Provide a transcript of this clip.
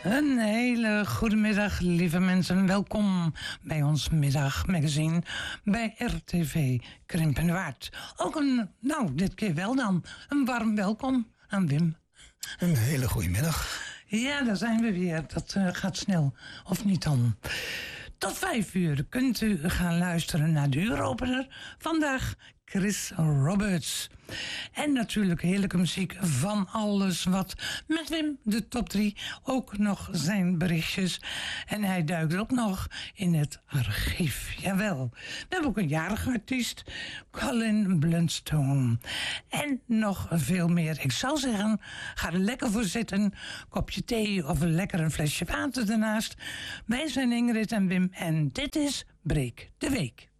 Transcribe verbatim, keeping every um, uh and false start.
Een hele goede middag, lieve mensen. Welkom bij ons middagmagazine bij R T V Krimp en Waard. Ook een, nou, dit keer wel dan, een warm welkom aan Wim. Een hele goede middag. Ja, daar zijn we weer. Dat uh, gaat snel, of niet dan? Tot vijf uur kunt u gaan luisteren naar de uuropener. Vandaag Chris Roberts. En natuurlijk heerlijke muziek van alles wat met Wim, de top drie, ook nog zijn berichtjes. En hij duikt ook nog in het archief. Jawel. We hebben ook een jarige artiest, Colin Blunstone. En nog veel meer. Ik zou zeggen, ga er lekker voor zitten. Kopje thee of een lekker een flesje water ernaast. Wij zijn Ingrid en Wim en dit is Breek de Week.